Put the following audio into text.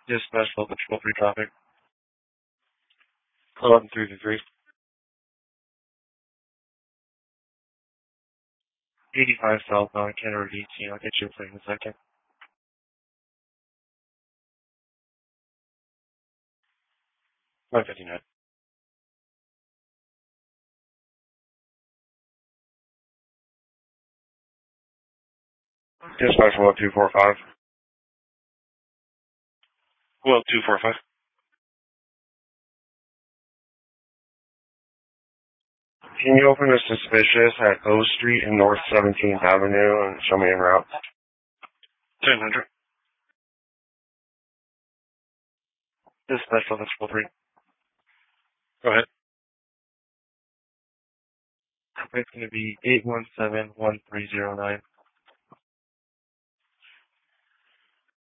Dispatch level 3 traffic. 11333. 85 southbound, Canada 18. I'll get you a plate in a second. $5.59. Dispatch 10245. 10245. Can you open a suspicious at O Street and North 17th Avenue and show me en route? 1000. Dispatch level 3. Go ahead. It's going to be 8171309.